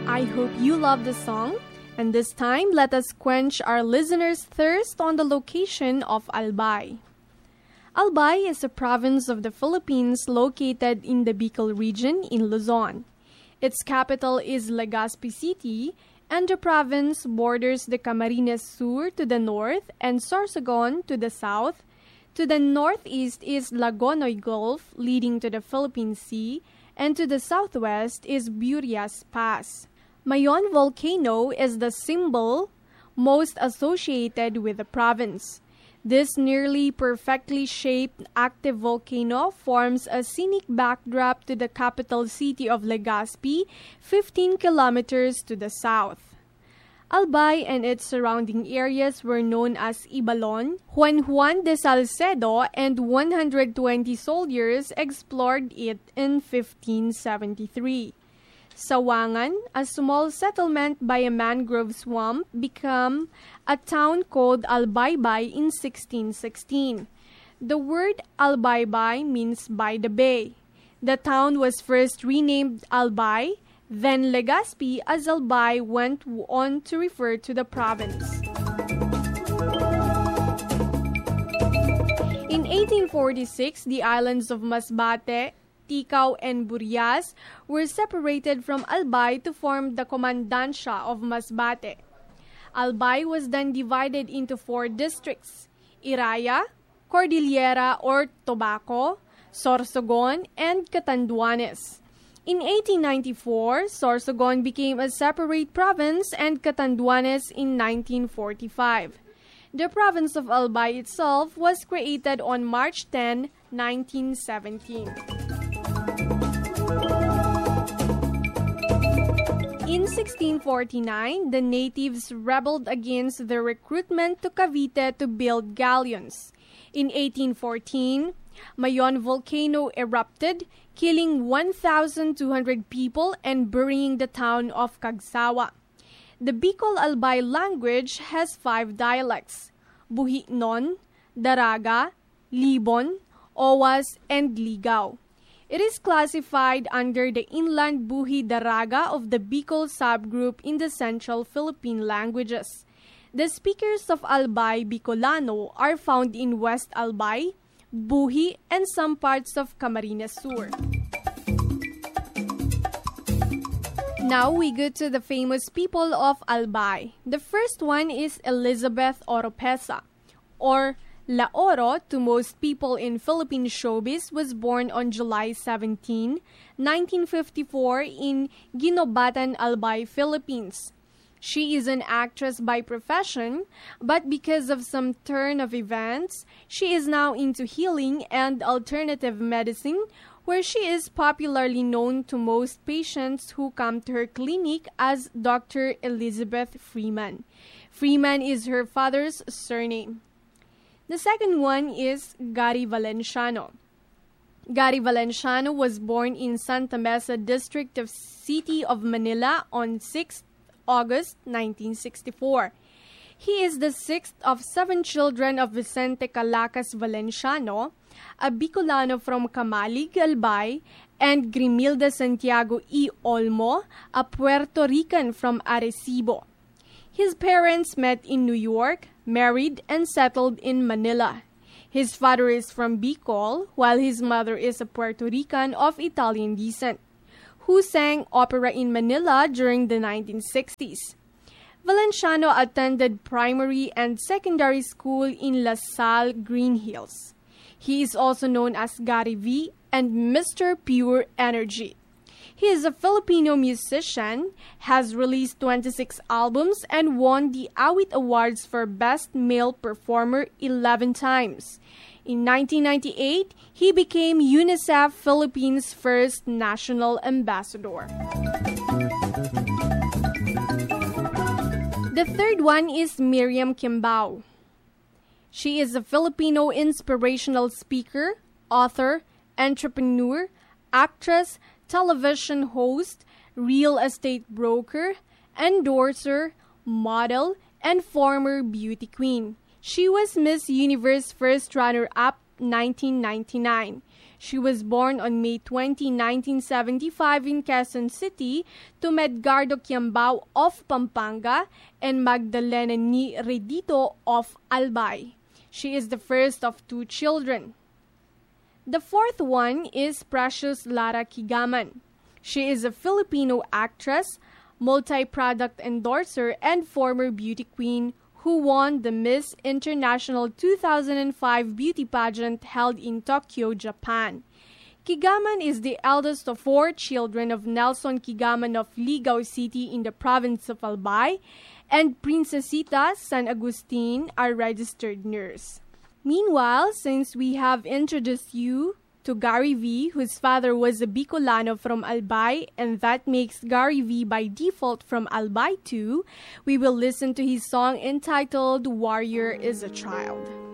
I hope you love the song. And this time, let us quench our listeners' thirst on the location of Albay. Albay is a province of the Philippines located in the Bicol region in Luzon. Its capital is Legazpi City, and the province borders the Camarines Sur to the north and Sorsogon to the south. To the northeast is Lagonoy Gulf leading to the Philippine Sea, and to the southwest is Burias Pass. Mayon volcano is the symbol most associated with the province. This nearly perfectly shaped active volcano forms a scenic backdrop to the capital city of Legazpi, 15 kilometers to the south. Albay and its surrounding areas were known as Ibalon. Juan de Salcedo and 120 soldiers explored it in 1573. Sawangan, a small settlement by a mangrove swamp, became a town called Albaybay in 1616. The word Albaybay means by the bay. The town was first renamed Albay, then Legazpi, as Albay went on to refer to the province. In 1846, the islands of Masbate, Ticao, and Burias were separated from Albay to form the Comandancia of Masbate. Albay was then divided into 4 districts: Iraya, Cordillera or Tobaco, Sorsogon, and Catanduanes. In 1894, Sorsogon became a separate province and Catanduanes in 1945. The province of Albay itself was created on March 10, 1917. In 1649, the natives rebelled against the recruitment to Cavite to build galleons. In 1814, Mayon volcano erupted, killing 1,200 people and burying the town of Cagsawa. The Bicol-Albay language has 5 dialects: Buhinon, Daraga, Libon, Owas, and Ligaw. It is classified under the Inland Buhi Daraga of the Bicol subgroup in the Central Philippine languages. The speakers of Albay Bicolano are found in West Albay, Buhi, and some parts of Camarines Sur. Now we go to the famous people of Albay. The first one is Elizabeth Oropesa, or La Oro to most people in Philippine showbiz, was born on July 17, 1954 in Ginobatan, Albay, Philippines. She is an actress by profession, but because of some turn of events, she is now into healing and alternative medicine, where she is popularly known to most patients who come to her clinic as Dr. Elizabeth Freeman. Freeman is her father's surname. The second one is Gary Valenciano. Gary Valenciano was born in Santa Mesa district of City of Manila on 6 August 1964. He is the 6th of 7 children of Vicente Calacas Valenciano, a Bicolano from Camalig, Albay, and Grimilda Santiago E. Olmo, a Puerto Rican from Arecibo. His parents met in New York, married, and settled in Manila. His father is from Bicol, while his mother is a Puerto Rican of Italian descent, who sang opera in Manila during the 1960s. Valenciano attended primary and secondary school in La Salle, Green Hills. He is also known as Gary V and Mr. Pure Energy. He is a Filipino musician, has released 26 albums, and won the Awit Awards for Best Male Performer 11 times. In 1998, he became UNICEF Philippines' first national ambassador. The third one is Miriam Kimbao. She is a Filipino inspirational speaker, author, entrepreneur, actress, television host, real estate broker, endorser, model, and former beauty queen. She was Miss Universe first runner-up 1999. She was born on May 20, 1975 in Quezon City to Medgardo Quiambao of Pampanga and Magdalena Ni Redito of Albay. She is the first of 2 children. The fourth one is Precious Lara Kigaman. She is a Filipino actress, multi-product endorser, and former beauty queen who won the Miss International 2005 beauty pageant held in Tokyo, Japan. Kigaman is the eldest of 4 children of Nelson Kigaman of Ligao City in the province of Albay and Princesita San Agustin, a registered nurse. Meanwhile, since we have introduced you to Gary V, whose father was a Bicolano from Albay, and that makes Gary V by default from Albay too, we will listen to his song entitled Warrior is a Child.